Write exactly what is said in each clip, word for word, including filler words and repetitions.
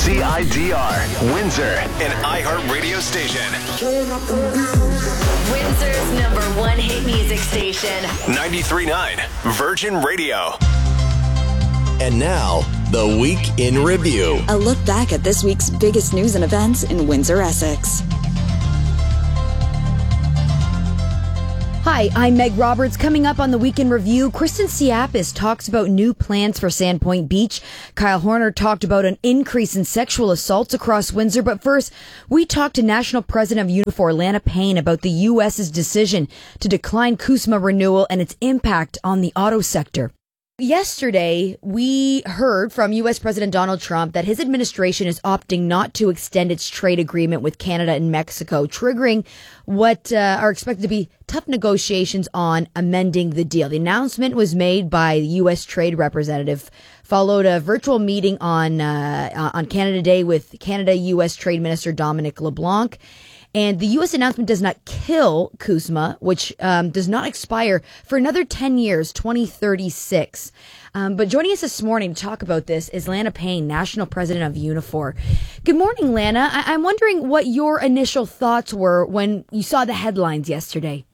C I D R, Windsor, an iHeart radio station. Windsor's number one hit music station. ninety-three point nine Virgin Radio. And now, the Week in Review. A look back at this week's biggest news and events in Windsor, Essex. Hi, I'm Meg Roberts. Coming up on the Week in Review, Kristen Siapis talks about new plans for Sandpoint Beach. Kyle Horner talked about an increase in sexual assaults across Windsor. But first, we talked to National President of Unifor, Lana Payne, about the U S's decision to decline CUSMA renewal and its impact on the auto sector. Yesterday, we heard from U S President Donald Trump that his administration is opting not to extend its trade agreement with Canada and Mexico, triggering what uh, are expected to be tough negotiations on amending the deal. The announcement was made by the U S Trade Representative, followed a virtual meeting on uh, on Canada Day with Canada U S Trade Minister Dominic LeBlanc. And the U S announcement does not kill CUSMA, which um, does not expire for another ten years, twenty thirty-six. Um, but joining us this morning to talk about this is Lana Payne, National President of Unifor. Good morning, Lana. I- I'm wondering what your initial thoughts were when you saw the headlines yesterday.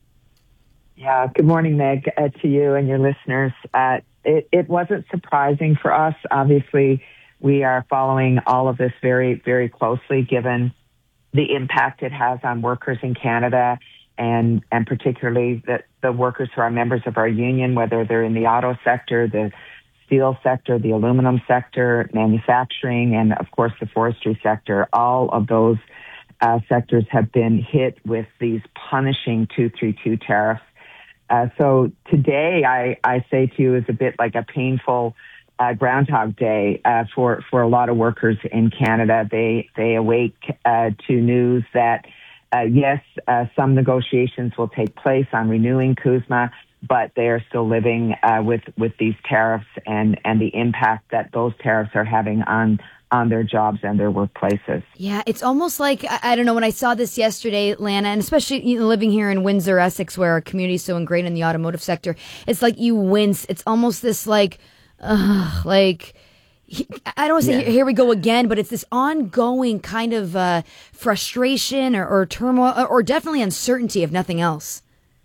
Yeah, good morning, Meg, uh, to you and your listeners. Uh, it, it wasn't surprising for us. Obviously, we are following all of this very, very closely, given the impact it has on workers in Canada, and and particularly the, the workers who are members of our union, whether they're in the auto sector, the steel sector, the aluminum sector, manufacturing, and of course the forestry sector. All of those uh, sectors have been hit with these punishing two thirty-two tariffs. Uh, so today, I, I say to you, is a bit like a painful Uh, Groundhog Day uh, for for a lot of workers in Canada. They they awake uh, to news that uh, yes, uh, some negotiations will take place on renewing CUSMA, but they are still living uh, with with these tariffs and and the impact that those tariffs are having on on their jobs and their workplaces. Yeah, it's almost like, I, I don't know, when I saw this yesterday, Lana, and especially you know, living here in Windsor, Essex, where our community is so ingrained in the automotive sector, it's like you wince. It's almost this like, Ugh, like, I don't want to say, yeah. here we go again, but it's this ongoing kind of uh, frustration or, or turmoil or, or definitely uncertainty, if nothing else.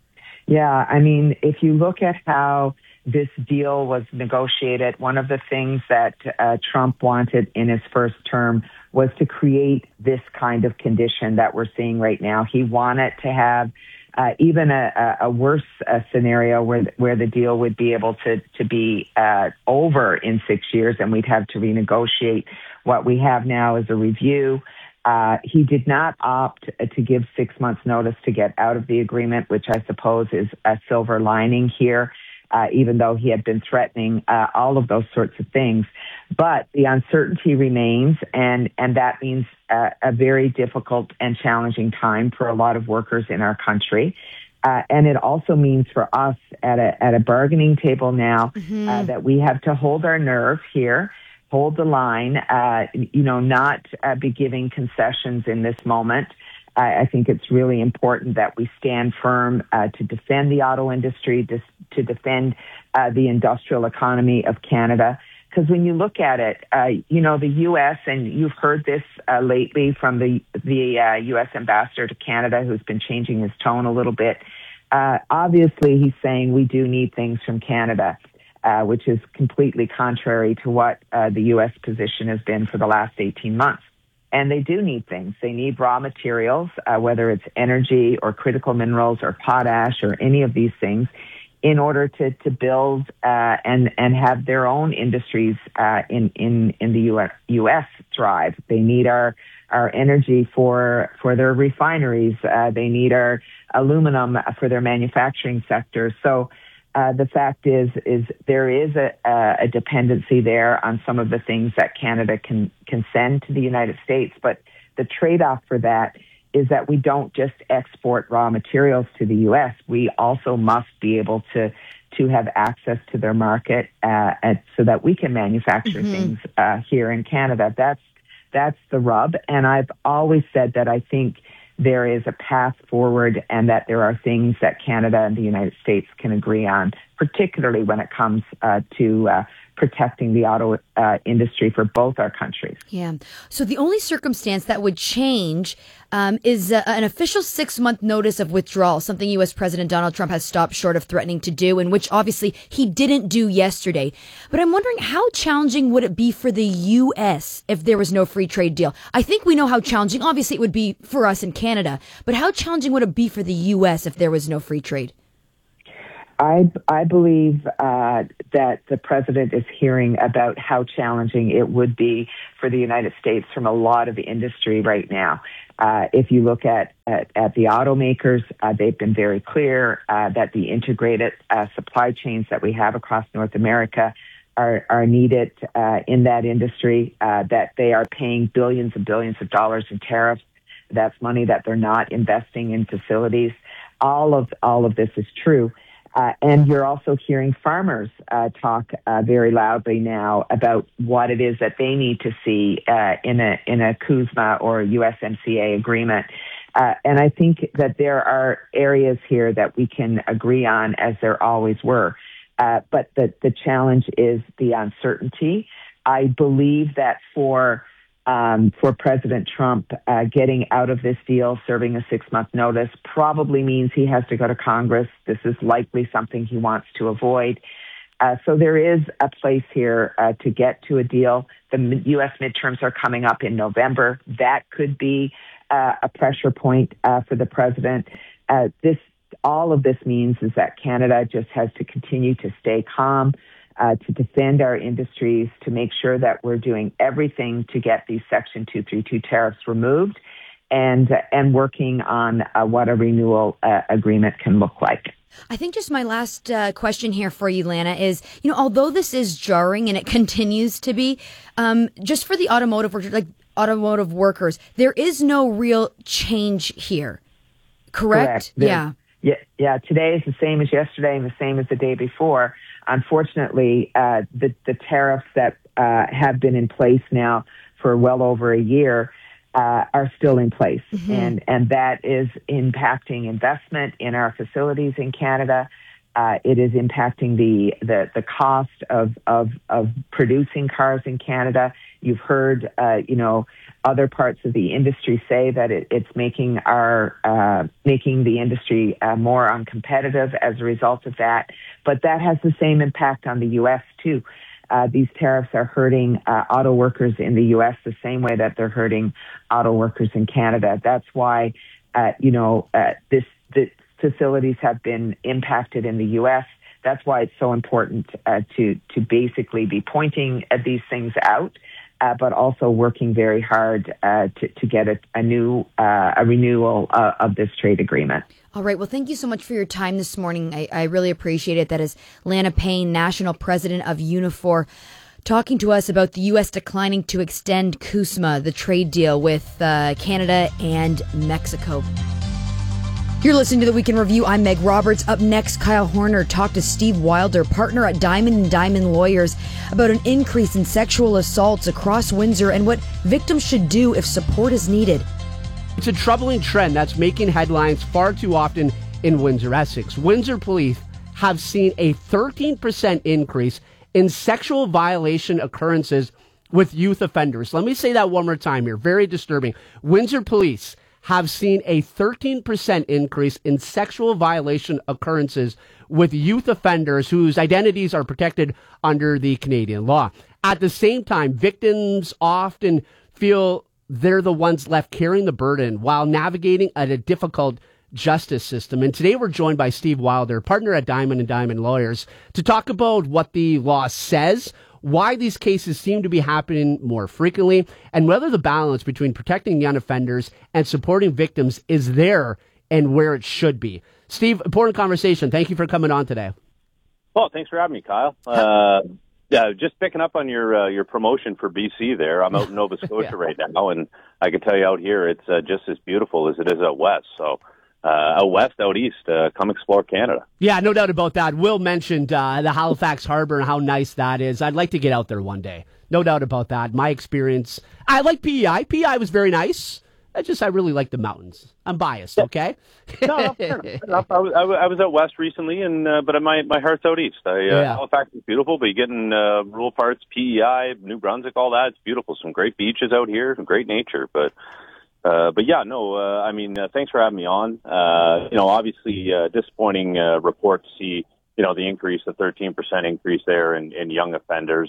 Yeah, I mean, if you look at how this deal was negotiated, one of the things that uh, Trump wanted in his first term was to create this kind of condition that we're seeing right now. He wanted to have Uh, even a, a worse uh, scenario where where the deal would be able to to be uh, over in six years, and we'd have to renegotiate. What we have now is a review. Uh, he did not opt to give six months notice to get out of the agreement, which I suppose is a silver lining here, uh, even though he had been threatening uh, all of those sorts of things. But the uncertainty remains, and, and that means uh, a very difficult and challenging time for a lot of workers in our country. Uh, and it also means for us at a, at a bargaining table now mm-hmm. uh, that we have to hold our nerve here, hold the line, uh, you know, not uh, be giving concessions in this moment. Uh, I think it's really important that we stand firm uh, to defend the auto industry, to, to defend uh, the industrial economy of Canada. Because when you look at it, uh, you know, the U S, and you've heard this uh, lately from the, the uh, U S ambassador to Canada, who's been changing his tone a little bit. Uh, obviously, he's saying we do need things from Canada, uh, which is completely contrary to what uh, the U S position has been for the last eighteen months. And they do need things. They need raw materials, uh, whether it's energy or critical minerals or potash or any of these things, in order to, to build uh, and and have their own industries uh, in, in, in the U S, U S thrive. They need our our energy for for their refineries. Uh, they need our aluminum for their manufacturing sector. So uh, the fact is is there is a, a dependency there on some of the things that Canada can can send to the United States. But the trade-off for that is that we don't just export raw materials to the U S. We also must be able to to have access to their market uh, and so that we can manufacture mm-hmm. things uh, here in Canada. That's that's the rub. And I've always said that I think there is a path forward and that there are things that Canada and the United States can agree on, particularly when it comes uh, to uh, protecting the auto uh, industry for both our countries. Yeah. So the only circumstance that would change um, is uh, an official six-month notice of withdrawal, something U S President Donald Trump has stopped short of threatening to do, and which obviously he didn't do yesterday. But I'm wondering, how challenging would it be for the U S if there was no free trade deal? I think we know how challenging, obviously, it would be for us in Canada, but how challenging would it be for the U S if there was no free trade? I, I believe uh, that the president is hearing about how challenging it would be for the United States from a lot of the industry right now. Uh, if you look at, at, at the automakers, uh, they've been very clear uh, that the integrated uh, supply chains that we have across North America are, are needed uh, in that industry, uh, that they are paying billions and billions of dollars in tariffs. That's money that they're not investing in facilities. All of all of this is true. Uh, and you're also hearing farmers uh, talk uh, very loudly now about what it is that they need to see uh, in a in a CUSMA or U S M C A agreement. Uh, and I think that there are areas here that we can agree on, as there always were. Uh, but the, the challenge is the uncertainty. I believe that for Um, for President Trump, uh, getting out of this deal, serving a six-month notice, probably means he has to go to Congress. This is likely something he wants to avoid. Uh, so there is a place here uh, to get to a deal. The U S midterms are coming up in November. That could be uh, a pressure point uh, for the president. Uh, this, all of this means is that Canada just has to continue to stay calm, Uh, to defend our industries, to make sure that we're doing everything to get these Section two thirty-two tariffs removed, and uh, and working on uh, what a renewal uh, agreement can look like. I think just my last uh, question here for you, Lana, is, you know, although this is jarring and it continues to be, um, just for the automotive workers, like automotive workers, there is no real change here, correct? Correct. There, yeah. Yeah, yeah. Today is the same as yesterday and the same as the day before. Unfortunately, uh, the, the tariffs that uh, have been in place now for well over a year uh, are still in place. Mm-hmm. And, and that is impacting investment in our facilities in Canada. Uh, it is impacting the, the, the cost of, of, of producing cars in Canada. You've heard, uh, you know, other parts of the industry say that it, it's making our uh, making the industry uh, more uncompetitive as a result of that. But that has the same impact on the U S too. Uh, these tariffs are hurting uh, auto workers in the U S the same way that they're hurting auto workers in Canada. That's why, uh, you know, uh, this the facilities have been impacted in the U S. That's why it's so important uh, to to basically be pointing at these things out. Uh, but also working very hard uh, to, to get a, a new uh, a renewal uh, of this trade agreement. All right. Well, thank you so much for your time this morning. I, I really appreciate it. That is Lana Payne, National President of Unifor, talking to us about the U S declining to extend CUSMA, the trade deal with uh, Canada and Mexico. You're listening to The Week in Review. I'm Meg Roberts. Up next, Kyle Horner talked to Steve Wilder, partner at Diamond and Diamond Lawyers, about an increase in sexual assaults across Windsor and what victims should do if support is needed. It's a troubling trend that's making headlines far too often in Windsor, Essex. Windsor police have seen a thirteen percent increase in sexual violation occurrences with youth offenders. Let me say that one more time here. Very disturbing. Windsor police have seen a thirteen percent increase in sexual violation occurrences with youth offenders whose identities are protected under the Canadian law. At the same time, victims often feel they're the ones left carrying the burden while navigating at a difficult justice system. And today we're joined by Steve Wilder, partner at Diamond and Diamond Lawyers, to talk about what the law says, why these cases seem to be happening more frequently, and whether the balance between protecting young offenders and supporting victims is there and where it should be. Steve, important conversation. Thank you for coming on today. Well, thanks for having me, Kyle. Uh, yeah, just picking up on your uh, your promotion for B C there. I'm out in Nova Scotia yeah. right now, and I can tell you out here it's uh, just as beautiful as it is out west. So Uh, out west, out east, uh, come explore Canada. Yeah, no doubt about that. Will mentioned uh, the Halifax Harbor and how nice that is. I'd like to get out there one day. No doubt about that. My experience, I like P E I. P E I was very nice. I just I really like the mountains. I'm biased, okay? no, no, fair enough, fair enough. I, was, I, was, I was out west recently, and uh, but my my heart's out east. I, uh, Yeah. Halifax is beautiful, but you get in uh, rural parts, P E I, New Brunswick, all that. It's beautiful. Some great beaches out here, some great nature. But uh, but yeah, no. Uh, I mean, uh, thanks for having me on. Uh, you know, obviously uh, disappointing uh, report to see. You know, the increase, the thirteen percent increase there in, in young offenders.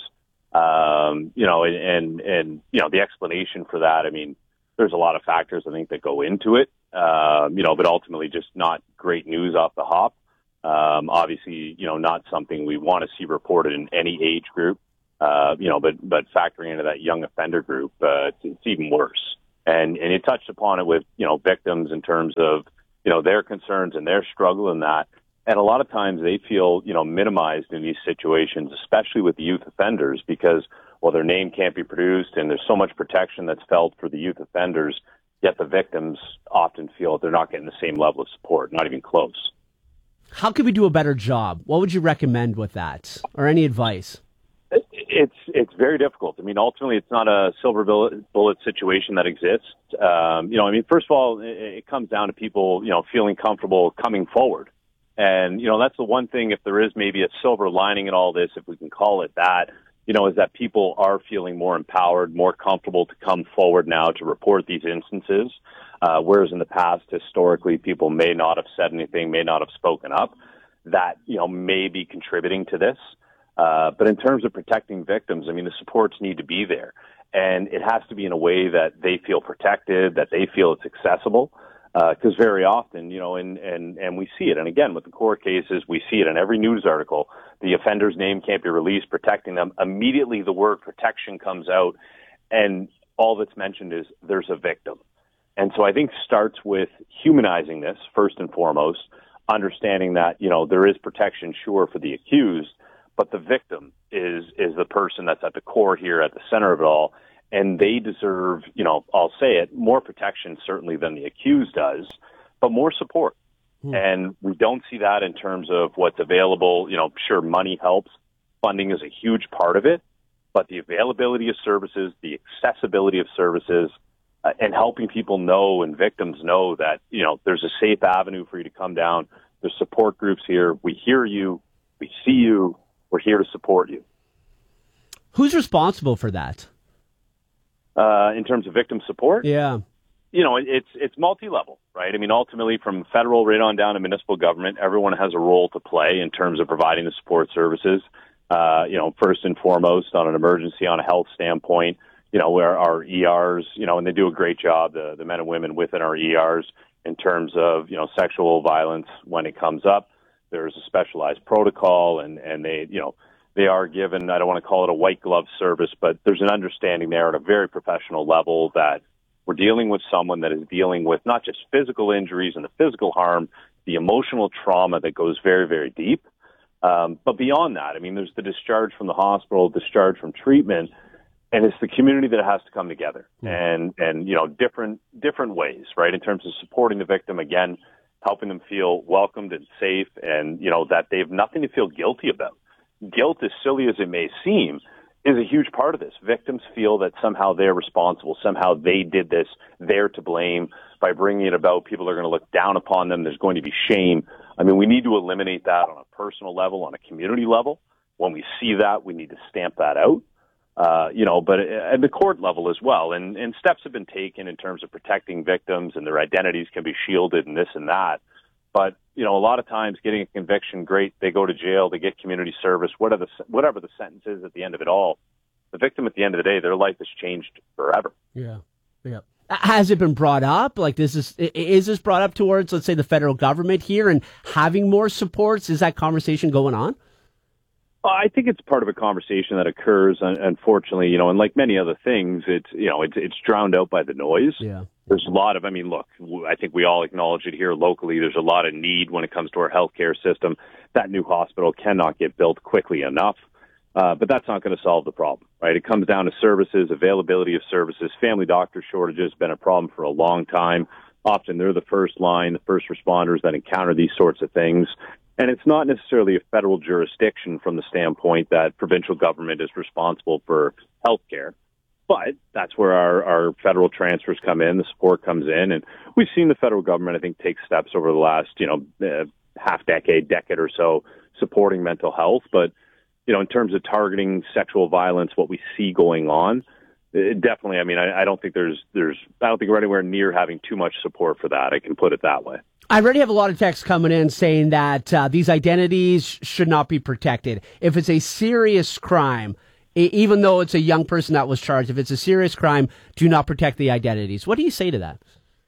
Um, you know, and, and and you know the explanation for that. I mean. There's a lot of factors, I think, that go into it, um, you know, but ultimately just not great news off the hop. Um, obviously, you know, not something we want to see reported in any age group, uh, you know, but, but factoring into that young offender group, uh, it's, it's even worse. And, and you touched upon it with, you know, victims in terms of, you know, their concerns and their struggle in that. And a lot of times they feel, you know, minimized in these situations, especially with the youth offenders, because, well, their name can't be produced and there's so much protection that's felt for the youth offenders, yet the victims often feel they're not getting the same level of support, not even close. How could we do a better job? What would you recommend with that, or any advice? It's it's very difficult. I mean, ultimately, it's not a silver bullet, bullet situation that exists. Um, you know, I mean, first of all, it, it comes down to people, you know, feeling comfortable coming forward. And, you know, that's the one thing, if there is maybe a silver lining in all this, if we can call it that, you know, is that people are feeling more empowered, more comfortable to come forward now to report these instances. Uh, whereas in the past, historically, people may not have said anything, may not have spoken up. That, you know, may be contributing to this. Uh, but in terms of protecting victims, I mean, the supports need to be there. And it has to be in a way that they feel protected, that they feel it's accessible. Because uh, very often, you know, and, and, and we see it. And again, with the court cases, we see it in every news article. The offender's name can't be released, protecting them. Immediately the word protection comes out, and all that's mentioned is there's a victim. And so I think starts with humanizing this, first and foremost, understanding that, you know, there is protection, sure, for the accused, but the victim is is the person that's at the core here, at the center of it all. And they deserve, you know, I'll say it, more protection certainly than the accused does, but more support. Hmm. And we don't see that in terms of what's available. You know, sure, money helps. Funding is a huge part of it, but the availability of services, the accessibility of services, uh, and helping people know and victims know that, you know, there's a safe avenue for you to come down. There's support groups here. We hear you. We see you. We're here to support you. Who's responsible for that? Uh, in terms of victim support? Yeah. You know, it's it's multi-level, right? I mean, ultimately, from federal right on down to municipal government, everyone has a role to play in terms of providing the support services. Uh, you know, first and foremost, on an emergency, on a health standpoint, you know, where our E Rs, you know, and they do a great job, the, the men and women within our E Rs, in terms of, you know, sexual violence when it comes up. There's a specialized protocol, and, and they, you know, they are given, I don't want to call it a white glove service, but there's an understanding there at a very professional level that we're dealing with someone that is dealing with not just physical injuries and the physical harm, the emotional trauma that goes very, very deep. Um, but beyond that, I mean, there's the discharge from the hospital, discharge from treatment, and it's the community that has to come together mm. and, and, you know, different, different ways, right? In terms of supporting the victim, again, helping them feel welcomed and safe and, you know, that they have nothing to feel guilty about. Guilt, as silly as it may seem, is a huge part of this. Victims feel that somehow they're responsible, somehow they did this, they're to blame. By bringing it about, people are going to look down upon them. There's going to be shame. I mean, we need to eliminate that on a personal level, on a community level. When we see that, we need to stamp that out. Uh, you know, but at the court level as well. And, and steps have been taken in terms of protecting victims, and their identities can be shielded and this and that. But, you know, a lot of times getting a conviction, great, they go to jail, they get community service, whatever the, whatever the sentence is at the end of it all. The victim, at the end of the day, their life has changed forever. Yeah, yeah. Has it been brought up? Like, this is, is this brought up towards, let's say, the federal government here and having more supports? Is that conversation going on? I think it's part of a conversation that occurs, unfortunately, you know, and like many other things, it's, you know, it's, it's drowned out by the noise. Yeah. There's a lot of, I mean, look, I think we all acknowledge it here locally. There's a lot of need when it comes to our healthcare system. That new hospital cannot get built quickly enough, uh, but that's not going to solve the problem, right? It comes down to services, availability of services. Family doctor shortages has been a problem for a long time. Often they're the first line, the first responders that encounter these sorts of things. And it's not necessarily a federal jurisdiction from the standpoint that provincial government is responsible for health care. But that's where our, our federal transfers come in, the support comes in, and we've seen the federal government, I think, take steps over the last, you know, uh, half decade, decade or so, supporting mental health. But, you know, in terms of targeting sexual violence, what we see going on, it definitely, I mean, I, I don't think there's, there's, I don't think we're anywhere near having too much support for that. I can put it that way. I already have a lot of texts coming in saying that uh, these identities should not be protected. If it's a serious crime, even though it's a young person that was charged, if it's a serious crime, do not protect the identities. What do you say to that?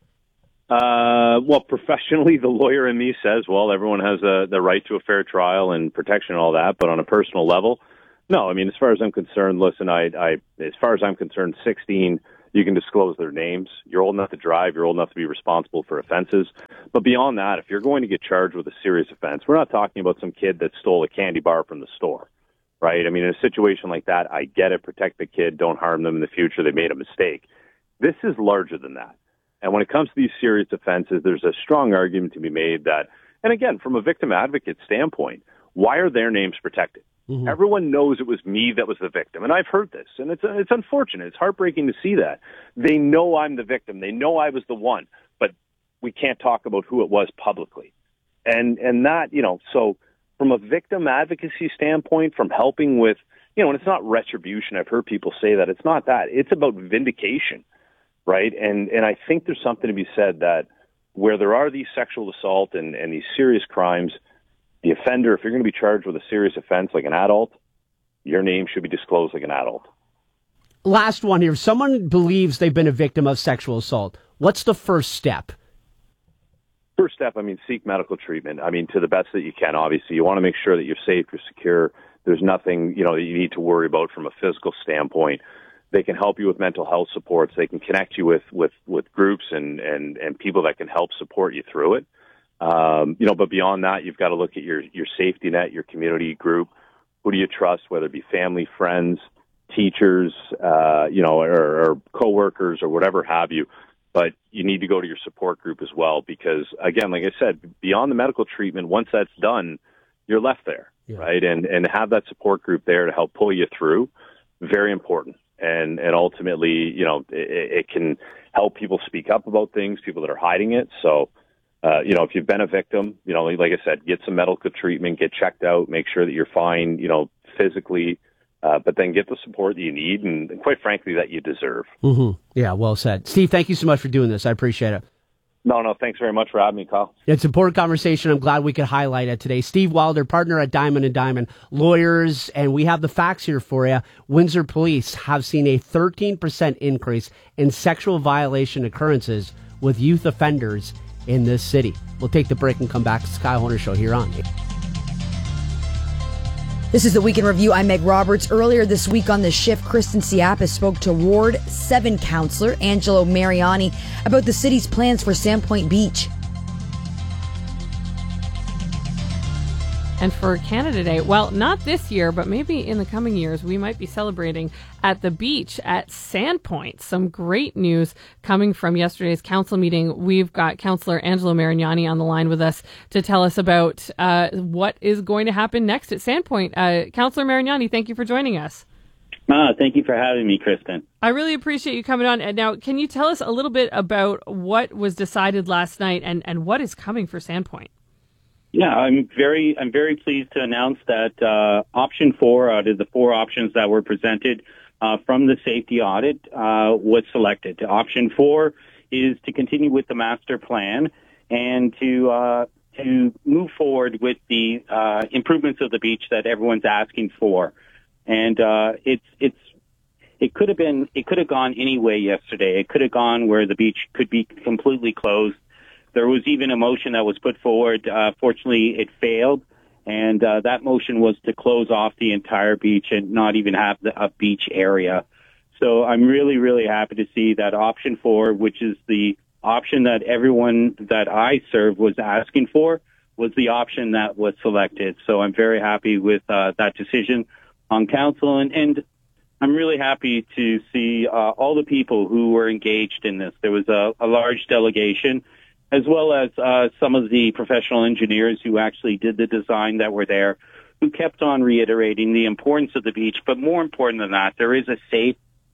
Uh, well, professionally, the lawyer in me says, well, everyone has a, the right to a fair trial and protection and all that. But on a personal level, no. I mean, as far as I'm concerned, listen, I, I, as far as I'm concerned, sixteen, you can disclose their names. You're old enough to drive. You're old enough to be responsible for offenses. But beyond that, if you're going to get charged with a serious offense, we're not talking about some kid that stole a candy bar from the store. Right? I mean, in a situation like that, I get it. Protect the kid. Don't harm them in the future. They made a mistake. This is larger than that. And when it comes to these serious offenses, there's a strong argument to be made that, and again, from a victim advocate standpoint, why are their names protected? Mm-hmm. Everyone knows it was me that was the victim. And I've heard this, and it's it's unfortunate. It's heartbreaking to see that. They know I'm the victim. They know I was the one, but we can't talk about who it was publicly. And and that, you know, so from a victim advocacy standpoint, from helping with, you know, and it's not retribution. I've heard people say that. It's not that. It's about vindication, right? And and I think there's something to be said that where there are these sexual assault and, and these serious crimes, the offender, if you're going to be charged with a serious offense like an adult, your name should be disclosed like an adult. Last one here. If someone believes they've been a victim of sexual assault, what's the first step? First step, I mean, seek medical treatment. I mean, to the best that you can, obviously. You want to make sure that you're safe, you're secure. There's nothing, you know, that you need to worry about from a physical standpoint. They can help you with mental health supports. They can connect you with, with, with groups and, and, and people that can help support you through it. Um, you know, but beyond that, you've got to look at your, your safety net, your community group. Who do you trust, whether it be family, friends, teachers, uh, you know, or, or coworkers or whatever have you. But you need to go to your support group as well, because again, like I said, beyond the medical treatment, once that's done, you're left there, yeah. right? And and have that support group there to help pull you through, very important. And and ultimately, you know, it, it can help people speak up about things, people that are hiding it. So, uh, you know, if you've been a victim, you know, like I said, get some medical treatment, get checked out, make sure that you're fine, you know, physically. Uh, but then get the support that you need and, quite frankly, that you deserve. Mm-hmm. Yeah, well said. Steve, thank you so much for doing this. I appreciate it. No, no, thanks very much for having me, Kyle. It's an important conversation. I'm glad we could highlight it today. Steve Wilder, partner at Diamond and Diamond Lawyers, and we have the facts here for you. Windsor police have seen a thirteen percent increase in sexual violation occurrences with youth offenders in this city. We'll take the break and come back to the Kyle Horner Show here on. This is the Week in Review. I'm Meg Roberts. Earlier this week on The Shift, Kristen Siapis spoke to Ward seven Councillor Angelo Mariani about the city's plans for Sandpoint Beach. And for Canada Day, well, not this year, but maybe in the coming years, we might be celebrating at the beach at Sandpoint. Some great news coming from yesterday's council meeting. We've got Councillor Angelo Mariani on the line with us to tell us about uh, what is going to happen next at Sandpoint. Uh, Councillor Mariani, thank you for joining us. Ah, thank you for having me, Kristen. I really appreciate you coming on. And now, can you tell us a little bit about what was decided last night and, and what is coming for Sandpoint? Yeah, I'm very, I'm very pleased to announce that uh, option four out of the four options that were presented uh, from the safety audit uh, was selected. Option four is to continue with the master plan and to uh, to move forward with the uh, improvements of the beach that everyone's asking for. And uh, it's it's it could have been it could have gone any way yesterday. It could have gone where the beach could be completely closed. There was even a motion that was put forward. Uh, fortunately, it failed, and uh, that motion was to close off the entire beach and not even have the, a beach area. So I'm really, really happy to see that option four, which is the option that everyone that I serve was asking for, was the option that was selected. So I'm very happy with uh, that decision on council, and, and I'm really happy to see uh, all the people who were engaged in this. There was a, a large delegation, as well as uh, some of the professional engineers who actually did the design that were there, who kept on reiterating the importance of the beach. But more important than that, there is a safe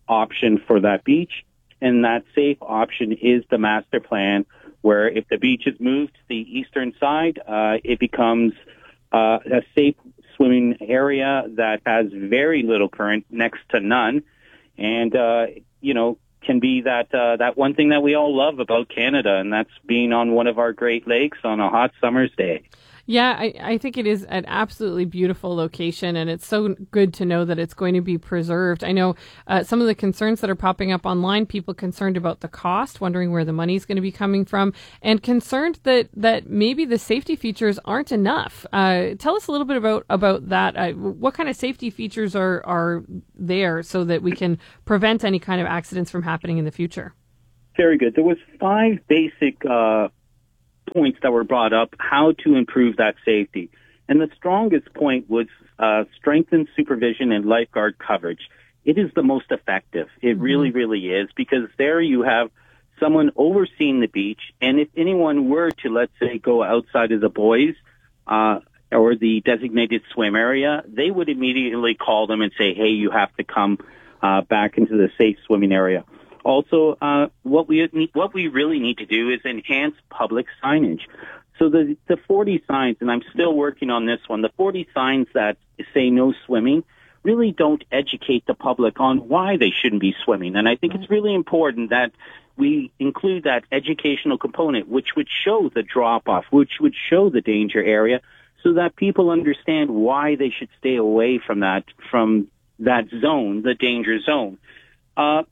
option for that beach, and that safe option is the master plan, where if the beach is moved to the eastern side, uh, it becomes uh, a safe swimming area that has very little current, next to none, and, uh, you know, can be that uh, that one thing that we all love about Canada, and that's being on one of our Great Lakes on a hot summer's day. Yeah, I, I think it is an absolutely beautiful location, and it's so good to know that it's going to be preserved. I know uh, some of the concerns that are popping up online, people concerned about the cost, wondering where the money is going to be coming from, and concerned that, that maybe the safety features aren't enough. Uh, tell us a little bit about, about that. Uh, what kind of safety features are, are there so that we can prevent any kind of accidents from happening in the future? Very good. There was five basic uh points that were brought up, how to improve that safety. And the strongest point was uh, strengthened supervision and lifeguard coverage. It is the most effective. It mm-hmm. really, really is, because there you have someone overseeing the beach, and if anyone were to, let's say, go outside of the buoys uh, or the designated swim area, they would immediately call them and say, hey, you have to come uh, back into the safe swimming area. Also, uh, what we need, what we really need to do is enhance public signage. So the the forty signs, and I'm still working on this one, the forty signs that say no swimming really don't educate the public on why they shouldn't be swimming. And I think it's really important that we include that educational component, which would show the drop-off, which would show the danger area, so that people understand why they should stay away from that, from that zone, the danger zone. Uh,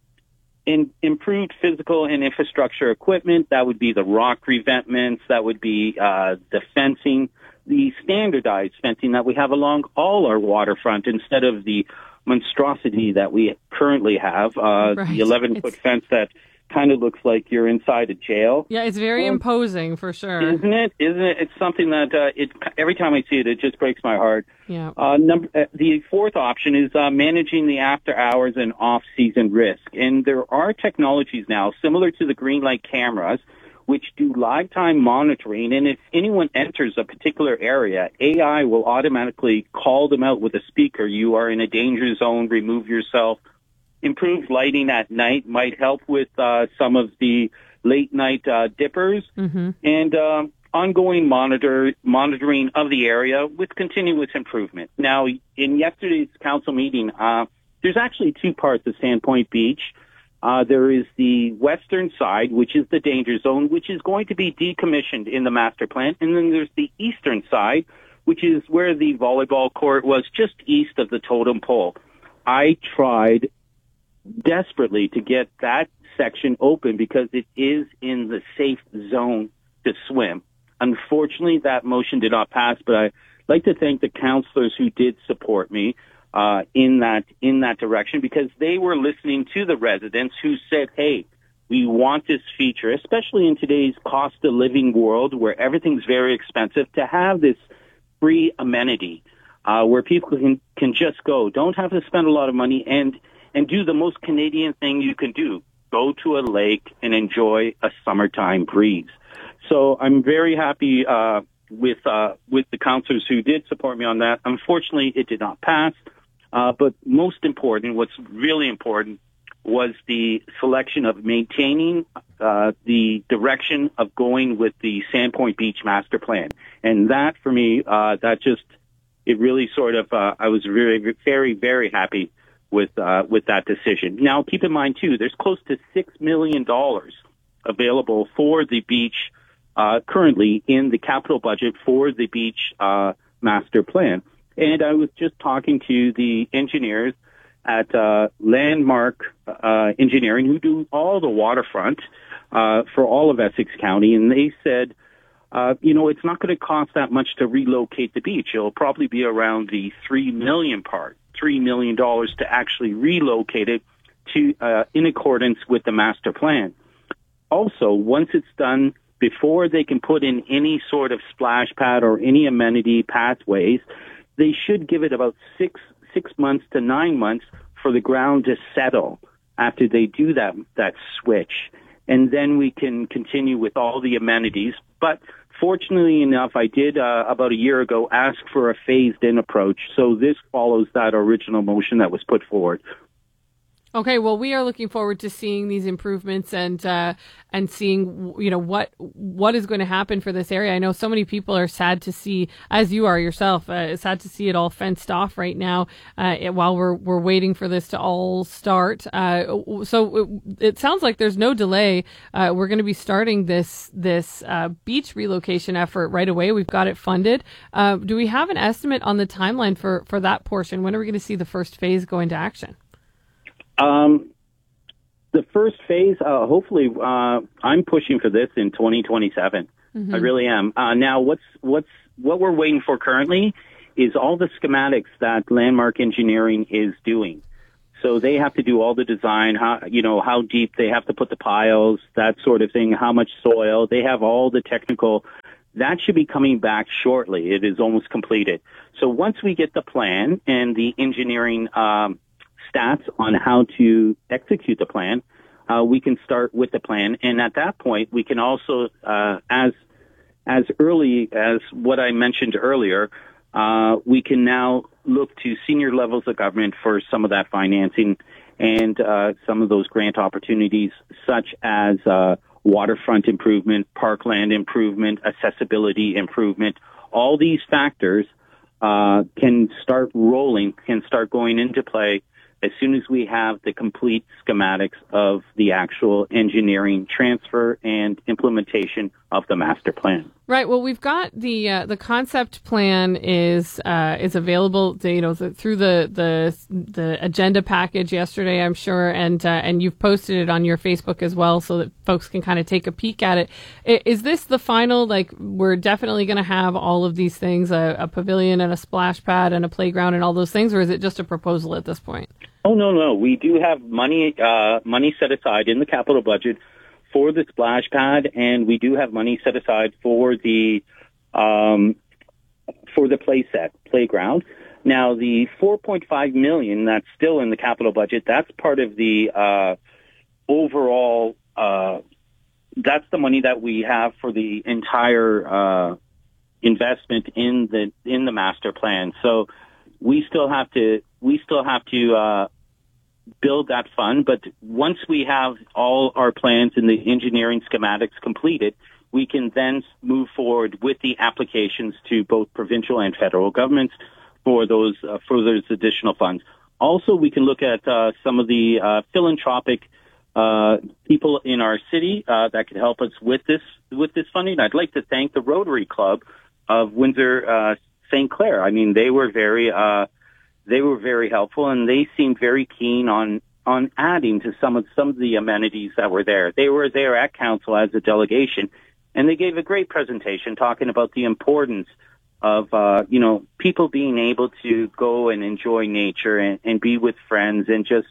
In improved physical and infrastructure equipment, that would be the rock revetments, that would be uh, the fencing, the standardized fencing that we have along all our waterfront instead of the monstrosity that we currently have, uh, right. the eleven-foot fence that kind of looks like you're inside a jail. Yeah, it's very well, imposing for sure. Isn't it? Isn't it? It's something that uh, it every time I see it, it just breaks my heart. Yeah. Uh, number uh, the fourth option is uh, managing the after hours and off season risk, and there are technologies now similar to the green light cameras, which do live time monitoring. And if anyone enters a particular area, A I will automatically call them out with a speaker. You are in a danger zone. Remove yourself. Improved lighting at night might help with uh, some of the late night uh, dippers, mm-hmm. and uh, ongoing monitor monitoring of the area with continuous improvement. Now, in yesterday's council meeting, uh, there's actually two parts of Sandpoint Beach. Uh, there is the western side, which is the danger zone, which is going to be decommissioned in the master plan, and then there's the eastern side, which is where the volleyball court was, just east of the totem pole. I tried desperately to get that section open because it is in the safe zone to swim. Unfortunately, that motion did not pass, but I'd like to thank the councillors who did support me uh, in that in that direction, because they were listening to the residents who said, hey, we want this feature, especially in today's cost of living world where everything's very expensive, to have this free amenity uh, where people can, can just go, don't have to spend a lot of money, and and do the most Canadian thing you can do, go to a lake and enjoy a summertime breeze. So I'm very happy uh, with uh, with the councillors who did support me on that. Unfortunately, it did not pass. Uh, but most important, what's really important, was the selection of maintaining uh, the direction of going with the Sandpoint Beach Master Plan. And that, for me, uh, that just, it really sort of, uh, I was very, very, very happy with uh, with that decision. Now, keep in mind, too, there's close to six million dollars available for the beach uh, currently in the capital budget for the beach uh, master plan. And I was just talking to the engineers at uh, Landmark uh, Engineering, who do all the waterfront uh, for all of Essex County, and they said, uh, you know, it's not going to cost that much to relocate the beach. It'll probably be around the three million part. three million dollars to actually relocate it to uh, in accordance with the master plan. Also, once it's done, before they can put in any sort of splash pad or any amenity pathways, they should give it about six six months to nine months for the ground to settle after they do that that switch. And then we can continue with all the amenities. But fortunately enough, I did, uh, about a year ago, ask for a phased-in approach. So this follows that original motion that was put forward. Okay, well, we are looking forward to seeing these improvements and uh, and seeing, you know, what what is going to happen for this area. I know so many people are sad to see, as you are yourself, uh, sad to see it all fenced off right now uh, while we're we're waiting for this to all start. Uh, so it, it sounds like there's no delay. Uh, we're going to be starting this this uh, beach relocation effort right away. We've got it funded. Uh, do we have an estimate on the timeline for, for that portion? When are we going to see the first phase go into action? Um, the first phase, uh, hopefully, uh, I'm pushing for this in twenty twenty-seven. Mm-hmm. I really am. Uh, now, what's what's what we're waiting for currently is all the schematics that Landmark Engineering is doing. So they have to do all the design, how you know how deep they have to put the piles, that sort of thing, how much soil. They have all the technical. That should be coming back shortly. It is almost completed. So once we get the plan and the engineering um, stats on how to execute the plan, uh, we can start with the plan. And at that point, we can also, uh, as as early as what I mentioned earlier, uh, we can now look to senior levels of government for some of that financing and uh, some of those grant opportunities, such as uh, waterfront improvement, parkland improvement, accessibility improvement. All these factors uh, can start rolling, can start going into play as soon as we have the complete schematics of the actual engineering transfer and implementation of the master plan. Right. Well, we've got the uh, the concept plan is uh, is available, to, you know, the, through the, the the agenda package yesterday, I'm sure, and uh, and you've posted it on your Facebook as well, so that folks can kind of take a peek at it. Is this the final? Like, we're definitely going to have all of these things: a, a pavilion and a splash pad and a playground and all those things, or is it just a proposal at this point? Oh no, no, we do have money uh, money set aside in the capital budget for the splash pad, and we do have money set aside for the um, for the play set playground. Now, the four point five million that's still in the capital budget, that's part of the uh, overall. Uh, that's the money that we have for the entire uh, investment in the in the master plan. So we still have to we still have to. Uh, build that fund, but once we have all our plans and the engineering schematics completed, we can then move forward with the applications to both provincial and federal governments for those uh, for those additional funds. Also, we can look at uh, some of the uh, philanthropic uh, people in our city uh, that could help us with this with this funding. I'd like to thank the Rotary Club of Windsor uh, Saint Clair. I mean, they were very uh, They were very helpful, and they seemed very keen on on adding to some of some of the amenities that were there. They were there at council as a delegation, and they gave a great presentation talking about the importance of uh, you know people being able to go and enjoy nature and, and be with friends and just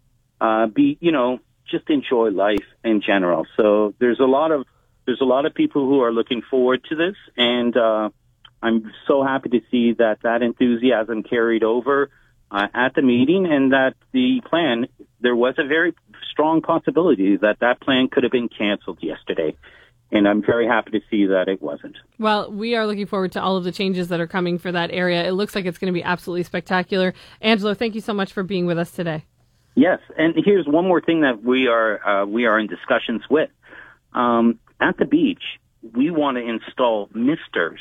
uh, be you know just enjoy life in general. So there's a lot of there's a lot of people who are looking forward to this, and uh, I'm so happy to see that that enthusiasm carried over uh, at the meeting, and that the plan, there was a very strong possibility that that plan could have been canceled yesterday. And I'm very happy to see that it wasn't. Well, we are looking forward to all of the changes that are coming for that area. It looks like it's going to be absolutely spectacular. Angelo, thank you so much for being with us today. Yes, and here's one more thing that we are uh, we are in discussions with. Um, at the beach, we want to install misters.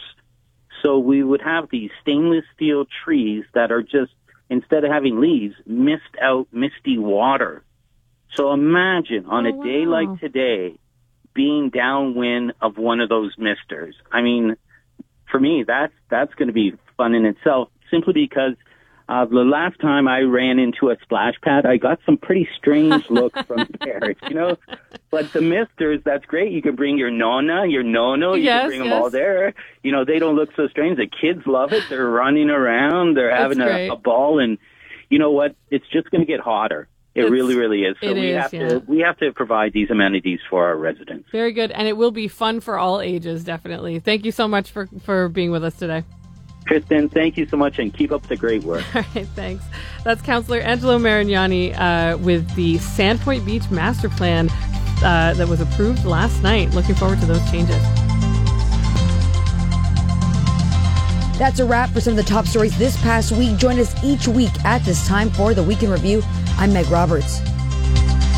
So we would have these stainless steel trees that are just, instead of having leaves, mist out misty water. So imagine on oh, a wow. day like today, being downwind of one of those misters. I mean, for me, that's, that's going to be fun in itself, simply because uh, the last time I ran into a splash pad, I got some pretty strange looks from parents, you know. But the misters, that's great. You can bring your nonna, your nono, you yes, can bring yes. them all there. You know, they don't look so strange. The kids love it. They're running around. They're having a, a ball. And you know what? It's just going to get hotter. It it's, really, really is. So we is, have yeah. to we have to provide these amenities for our residents. Very good. And it will be fun for all ages, definitely. Thank you so much for, for being with us today. Kristen, thank you so much, and keep up the great work. All right, thanks. That's Councillor Angelo Marignani uh, with the Sandpoint Beach Master Plan uh, that was approved last night. Looking forward to those changes. That's a wrap for some of the top stories this past week. Join us each week at this time for the Week in Review. I'm Meg Roberts.